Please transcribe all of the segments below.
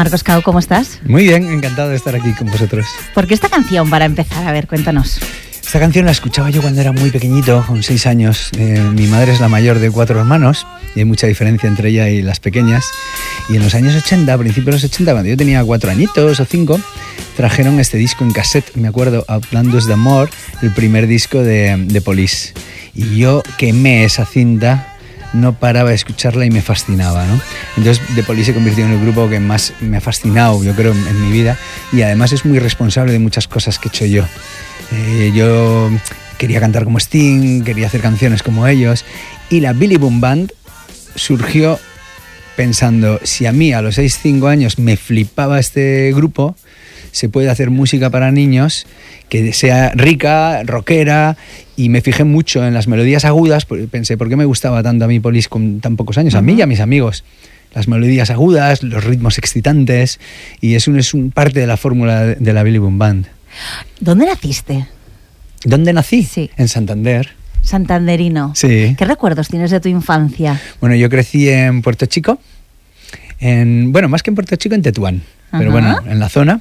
Marcos Cao, ¿cómo estás? Muy bien, encantado de estar aquí con vosotros. ¿Por qué esta canción para empezar? A ver, cuéntanos. Esta canción la escuchaba yo cuando era muy pequeñito, con 6 años. Mi madre es la mayor de 4 hermanos y hay mucha diferencia entre ella y las pequeñas. Y en los años 80, a principios de los 80, cuando yo tenía 4 añitos o 5, trajeron este disco en cassette, me acuerdo, Outlandos d'Amor, el primer disco de Police. Y yo quemé esa cinta, no paraba de escucharla y me fascinaba, ¿no? Entonces The Police se convirtió en el grupo que más me ha fascinado, yo creo, en mi vida, y además es muy responsable de muchas cosas que he hecho yo. Yo quería cantar como Sting, quería hacer canciones como ellos, y la Billy Boom Band surgió pensando, si a mí a los 5 años me flipaba este grupo, se puede hacer música para niños que sea rica, rockera, y me fijé mucho en las melodías agudas. Pensé, ¿por qué me gustaba tanto a mí Police con tan pocos años? A mí y a mis amigos. Las melodías agudas, los ritmos excitantes, y es un parte de la fórmula de la Billy Boom Band. ¿Dónde naciste? ¿Dónde nací? Sí. En Santander. Santanderino. Sí. ¿Qué recuerdos tienes de tu infancia? Bueno, yo crecí en Puerto Chico, más que en Puerto Chico, en Tetuán, pero bueno, en la zona.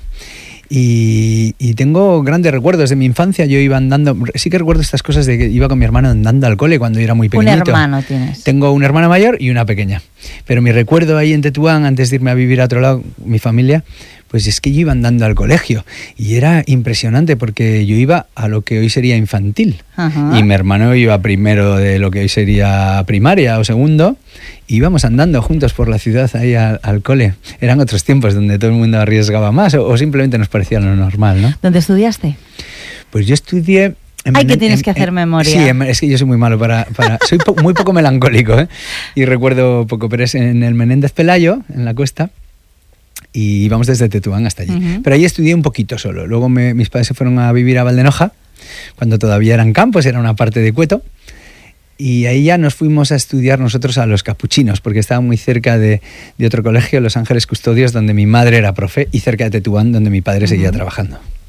Y tengo grandes recuerdos de mi infancia. Yo iba andando, sí que recuerdo estas cosas de que iba con mi hermano andando al cole cuando yo era muy pequeñito. ¿Un hermano tienes? Tengo una hermana mayor y una pequeña. Pero mi recuerdo ahí en Tetuán, antes de irme a vivir a otro lado, mi familia, pues es que yo iba andando al colegio y era impresionante porque yo iba a lo que hoy sería infantil. Y mi hermano iba primero de lo que hoy sería primaria o segundo. Y íbamos andando juntos por la ciudad ahí al cole. Eran otros tiempos donde todo el mundo arriesgaba más o simplemente nos parecía lo normal, ¿no? ¿Dónde estudiaste? Pues yo estudié... Que tienes que hacer memoria. Sí, es que yo soy muy malo soy muy poco melancólico, ¿eh? Y recuerdo poco, pero es en el Menéndez Pelayo, en la costa, y íbamos desde Tetuán hasta allí. Pero ahí estudié un poquito solo. Luego mis padres se fueron a vivir a Valdenoja, cuando todavía eran campos, era una parte de Cueto. Y ahí ya nos fuimos a estudiar nosotros a los Capuchinos, porque estaba muy cerca de otro colegio, Los Ángeles Custodios, donde mi madre era profe, y cerca de Tetuán, donde mi padre seguía trabajando.